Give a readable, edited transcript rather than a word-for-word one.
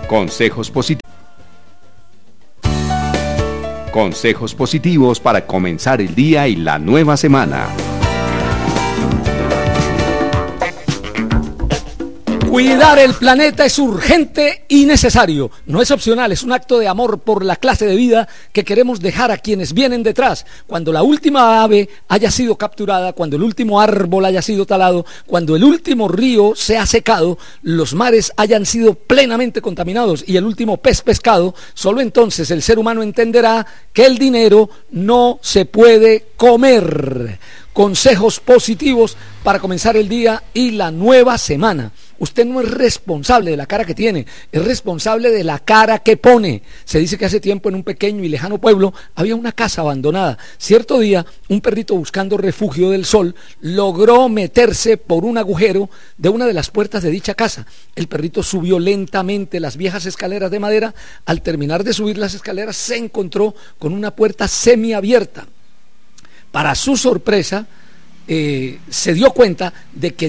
Consejos positivos para comenzar el día y la nueva semana. Cuidar el planeta es urgente y necesario. No es opcional, es un acto de amor por la clase de vida que queremos dejar a quienes vienen detrás. Cuando la última ave haya sido capturada, cuando el último árbol haya sido talado, cuando el último río se ha secado, los mares hayan sido plenamente contaminados y el último pez pescado, solo entonces el ser humano entenderá que el dinero no se puede comer. Consejos positivos para comenzar el día y la nueva semana. Usted no es responsable de la cara que tiene, es responsable de la cara que pone. Se dice que hace tiempo en un pequeño y lejano pueblo había una casa abandonada. Cierto día, un perrito buscando refugio del sol logró meterse por un agujero de una de las puertas de dicha casa. El perrito subió lentamente las viejas escaleras de madera. Al terminar de subir las escaleras se encontró con una puerta semiabierta. Para su sorpresa, se dio cuenta de que